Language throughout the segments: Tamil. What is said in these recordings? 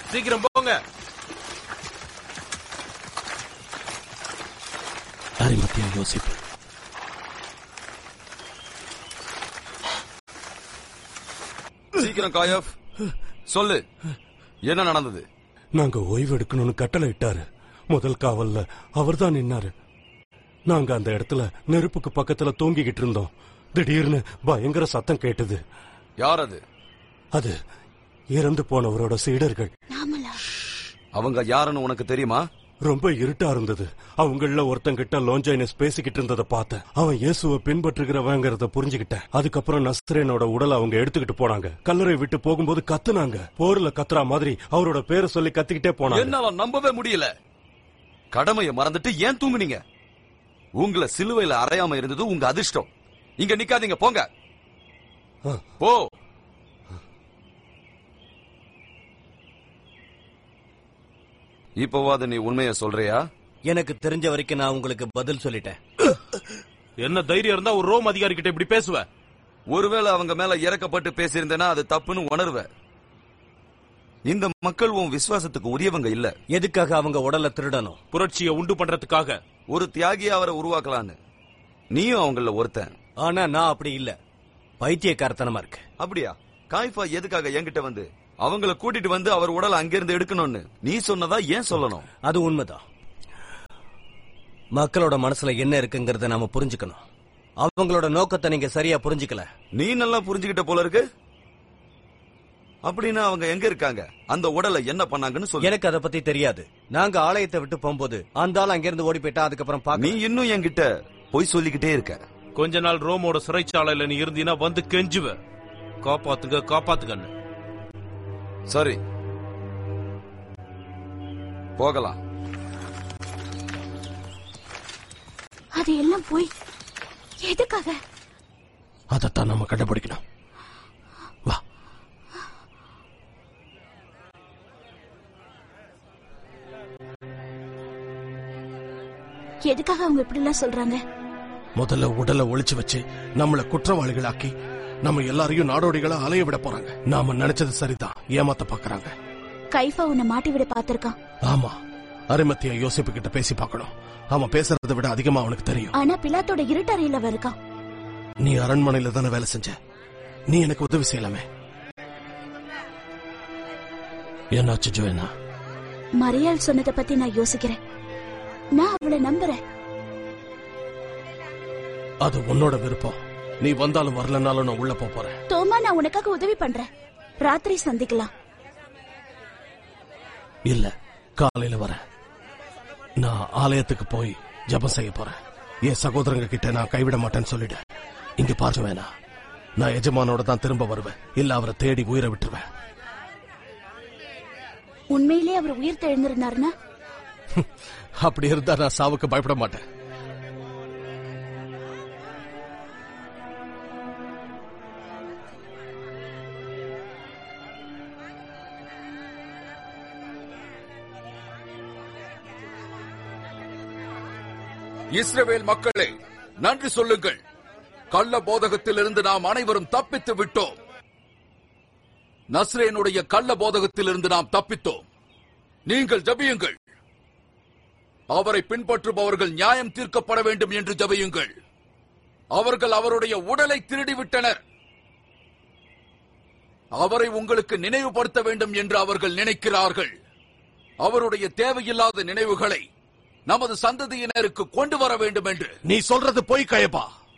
சீக்கிரம் போங்க. அரிமத்தியா யோசிப்பு, சீக்கிரம் காயப் சொல்லு, என்ன நடந்தது? நாங்க ஓய்வு எடுக்கணும்னு கட்டளை இட்டாரு. முதல் காவல்ல அவர்தான் நின்னாரு. நாங்க அந்த இடத்துல நெருப்புக்கு பக்கத்துல தூங்கிக்கிட்டு இருந்தோம். திடீர்னு பயங்கர சத்தம் கேட்டது. யார் அது? அது இறந்து போனவரோட சீடர்கள். அவங்க யாருன்னு உனக்கு தெரியுமா? ரொம்ப இருட்டா இருந்தது. அவங்கள ஒருத்தங்கிட்ட லோஞ்சாயினஸ் பேசிக்கிட்டு இருந்ததை பார்த்தேன். அவன் இயேசுவை பின்பற்றுகிறவங்கிறத புரிஞ்சுக்கிட்டேன். அதுக்கப்புறம் நஸ்ரேனோட உடலை அவங்க எடுத்துக்கிட்டு போனாங்க. கல்லறை விட்டு போகும்போது கத்துனாங்க. போர்ல கத்துறா மாதிரி அவரோட பேரை சொல்லி கத்திக்கிட்டே போனாங்க. என்னால நம்பவே முடியல. கடமையை மறந்துட்டு ஏன் தூங்குனீங்க? உங்களை சிலுவையில அறையாம இருந்தது உங்க அதிர்ஷ்டம். இங்க நிக்காதீங்க, போங்க. போ. இப்போவாது நீ உண்மையை சொல்றியா? எனக்கு தெரிஞ்ச வரைக்கும் நான் உங்களுக்கு பதில் சொல்லிட்டேன். என்ன தைரியம் இருந்தா ஒரு ரோம் அதிகாரி கிட்ட இப்படி பேசுவ? ஒருவேளை அவங்க மேல இறக்கப்பட்டு பேசியிருந்தேன்னா அது தப்புன்னு உணர்வ. இந்த மக்கள் உன் விசுவாசத்துக்கு உரியவங்க இல்ல. எதுக்காக அவங்க உடலை திருடணும்? புரட்சியை உண்டு பண்றதுக்காக. ஒரு தியாகியை அவரை உருவாக்கலான்னு. நீயும் அவங்கள ஒருத்தன். ஆனா நான் அப்படி இல்ல. பைத்தியக்காரத்தனமா இருக்கு. அப்படியா? காய்ஃபா எதுக்காக என்கிட்ட வந்து அவங்கள கூட்டிட்டு வந்து அவர் உடலை அங்கிருந்து எடுக்கணும்னு நீ சொன்னதா ஏன் சொல்லணும்? அது உண்மைதான். மக்களோட மனசுல என்ன இருக்குங்கறத நாம புரிஞ்சுக்கணும். அவங்களோட நோக்கத்தை நீங்க சரியா புரிஞ்சுக்கல. நீ நல்லா புரிஞ்சுக்கிட்ட போல இருக்கு. அப்படின்னா அவங்க எங்க இருக்காங்க? அந்த உடலை என்ன பண்ணாங்கன்னு சொல்லு. எனக்கு அதை பத்தி தெரியாது. நாங்க ஆலயத்தை விட்டு போகும்போது அந்த ஆள் அங்கிருந்து ஓடி போயிட்டா. அதுக்கப்புறம் நீ இன்னும் என்கிட்ட போய் சொல்லிக்கிட்டே இருக்க. கொஞ்ச நாள் ரோமோட சிறைச்சாலையில நீ இருந்தீனா வந்து கெஞ்சுவ, காப்பாத்துங்க காப்பாத்துங்கன்னு. சரி, போகலாம். அது எல்லாம் போய் எதுக்காக? அதத்தான் நம்ம கண்டுபிடிக்கணும். வா. எதுக்காக அவங்க இப்படி எல்லாம் சொல்றாங்க? முதல்ல உடலை ஒளிச்சு வச்சு நம்மள குற்றவாளிகளாக்கி நம்ம எல்லாரையும் நாடோடிகளை அலைய விட போறாங்க. நாம நினைச்சது சரிதான், ஏமாத்த பாக்குறாங்க. கைஃபா உன்னை மாட்டி விட பாத்திருக்கான். ஆமா, அரிமத்தியா யோசிப்பு கிட்ட பேசி பார்க்கணும். அவன் பேசுறதை விட அதிகமா அவனுக்கு தெரியும். ஆனா பிலாத்தோட இருட்டறையில இருக்கான். நீ அரண்மனையில தானே வேலை செஞ்ச, நீ எனக்கு உதவி செய்யலாமே. என்னாச்சு ஜோயனா? மரியாள் சொன்னதை பத்தி நான் யோசிக்கிறேன். நான் அவளை நம்புறேன். அது உன்னோட விருப்பம். நீ வந்தாலும் வரலனாலும் நான் உள்ள போறேன். தோமா, நான் உனக்காக உதவி பண்றேன். ராத்திரி சந்திக்கலாம். இல்ல, காலையில வரேன். நான் ஆலயத்துக்கு போய் ஜபம் செய்ய போறேன். என் சகோதரங்க கிட்ட நான் கைவிட மாட்டேன்னு சொல்லிடு. இங்க பார்த்து வேணா, நான் எஜமானோட தான் திரும்ப வருவேன். இல்ல அவரை தேடி உயிரை விட்டுருவேன். உண்மையிலே அவர் உயிர் தெழுந்திருந்தாருன்னா? அப்படி இருந்தா நான் சாவுக்கு பயப்பட மாட்டேன். இஸ்ரவேல் மக்களே, நன்றி சொல்லுங்கள். கள்ள போதகத்திலிருந்து நாம் அனைவரும் தப்பித்து விட்டோம். நஸ்ரேனுடைய கள்ள போதகத்திலிருந்து நாம் தப்பித்தோம். நீங்கள் ஜெபியுங்கள். அவரை பின்பற்றுபவர்கள் நியாயம் தீர்க்கப்பட வேண்டும் என்று ஜெபியுங்கள். அவர்கள் அவருடைய உடலை திருடிவிட்டனர். அவரை உங்களுக்கு நினைவுபடுத்த வேண்டும் என்று அவர்கள் நினைக்கிறார்கள். அவருடைய தேவையில்லாத நினைவுகளை நமது சந்ததியினருக்கு கொண்டு வர வேண்டும் என்று. நீ சொல்றது போய் கயப்பா.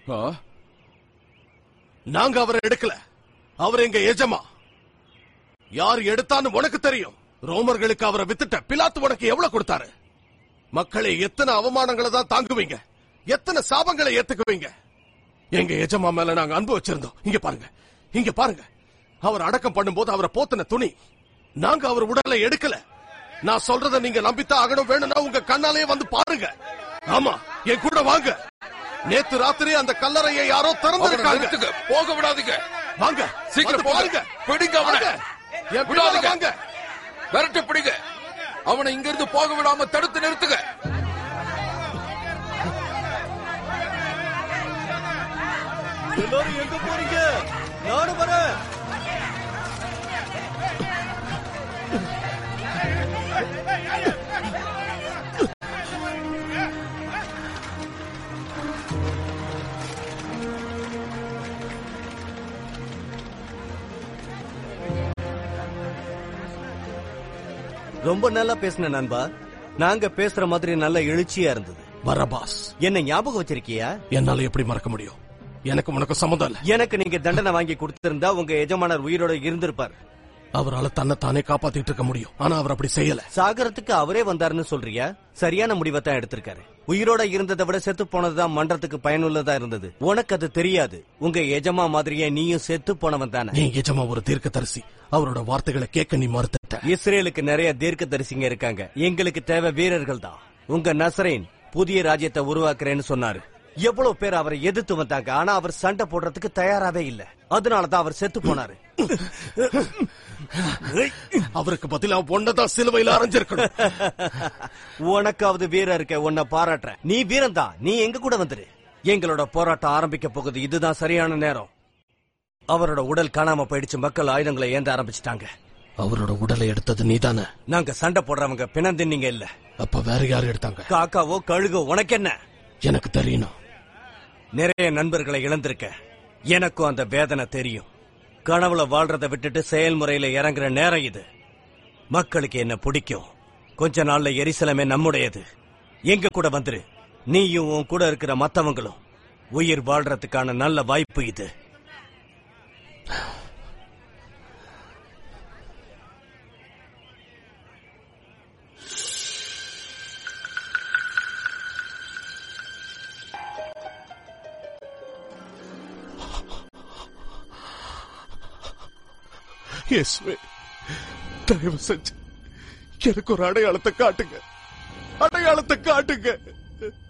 நாங்க அவரை எடுக்கல. அவர் எங்க எஜமா. யார் எடுத்தான்னு உனக்கு தெரியும். ரோமர்களுக்கு அவரை வித்துட்ட. பிலாத்து உனக்கு எவ்வளவு கொடுத்தாரு? மக்களை எத்தனை அவமானங்களை தான் தாங்குவீங்க? எத்தனை சாபங்களை ஏத்துக்குவீங்க? எங்க எஜமா மேல நாங்க அன்பு வச்சிருந்தோம். இங்க பாருங்க, இங்க பாருங்க. அவர் அடக்கம் பண்ணும்போது அவரை போத்தின துணி. நாங்க அவர் உடலை எடுக்கல. நான் சொல்றத நீங்க நம்பித்தான் ஆகணும். வேணும்னா உங்க கண்ணாலேயே வந்து பாருங்க. ஆமா, என் கூட வாங்க. நேத்து ராத்திரி அந்த கல்லறையை யாரோ திறந்திருக்காங்க. போக விடாதீங்க. வாங்க, சீக்கிரம் போங்க. பிடிங்க அவனை. விடாதீங்க. வாங்க, விரட்டு பிடிங்க அவனை. இங்கிருந்து போக விடாம தடுத்து நிறுத்துங்க. எல்லாரும் எங்க போறீங்க? நானும் வரேன். ரொம்ப நல்லா பேசின நண்பா. நாங்க பேசுற மாதிரி நல்ல எழுச்சியா இருந்தது. பரபாஸ், என்ன ஞாபகம் வச்சிருக்கியா? என்னால எப்படி மறக்க முடியும்? எனக்கு உனக்கு சம்மதம் இல்ல. எனக்கு நீங்க தண்டனை வாங்கி கொடுத்திருந்தா உங்க எஜமானர் உயிரோட இருந்திருப்பார். அவரால் தன்னை தானே காப்பாத்திட்டு இருக்க முடியும். ஆனா அவர் அப்படி செய்யல. சாகரத்துக்கு அவரே வந்தாருன்னு சொல்றியா? சரியான முடிவை தான் எடுத்திருக்காரு. உயிரோட இருந்ததை விட செத்து போனதுதான் மன்றத்துக்கு பயனுள்ளதா இருந்தது. உனக்கு அது தெரியாது. உங்க எஜமா மாதிரியே நீயும் செத்து போனவன் தானே. என் எஜமா ஒரு தீர்க்கதரிசி. அவரோட வார்த்தைகளை கேட்க நீ மறுத்துட்ட. இஸ்ரேலுக்கு நிறைய தீர்க்கதரிசிங்க இருக்காங்க. எங்களுக்கு தேவை வீரர்கள் தான். உங்க நசரேன் புதிய ராஜ்யத்தை உருவாக்குறேன்னு சொன்னாரு. எவ்வளவு பேர் அவரை எதிர்த்து வந்தாங்க. ஆனா அவர் சண்டை போடுறதுக்கு தயாராவே இல்ல. அதனாலதான் அவர் செத்து போனாரு. அவருக்கு பதிலா ஒன்னதான் சிலுவையில் அரைஞ்சிருக்கணும். உனக்காவது வீரம் இருக்க, உன்னை பாராட்டுற. நீ வீரம் தான். நீ எங்க கூட வந்துரு. எங்களோட போராட்டம் ஆரம்பிக்க போகுது. இதுதான் சரியான நேரம். அவரோட உடல் காணாம போயிடுச்சு. மக்கள் ஆயுதங்களை ஏந்த ஆரம்பிச்சிட்டாங்க. அவரோட உடலை எடுத்தது நீதானே? நாங்க சண்டை போடுறவங்க பிணந்தின்னீங்க இல்ல. அப்ப வேற யாரு எடுத்தாங்க? காக்காவோ கழுகோ, உனக்கு என்ன? எனக்கு தெரியணும். நிறைய நண்பர்களை இழந்திருக்க. எனக்கும் அந்த வேதனை தெரியும். கனவுல வாழ்றதை விட்டுட்டு செயல்முறையில இறங்குற நேரம் இது. மக்களுக்கு என்ன பிடிக்கும். கொஞ்ச நாள்ல எரிசலமே நம்முடையது. எங்க கூட வந்துரு. நீயும் உன் கூட இருக்கிற மத்தவங்களும் உயிர் வாழ்றதுக்கான நல்ல வாய்ப்பு இது. இயேசுவே, தயவு செஞ்சு எனக்கு ஒரு அடையாளத்தை காட்டுங்க. அடையாளத்தை காட்டுங்க.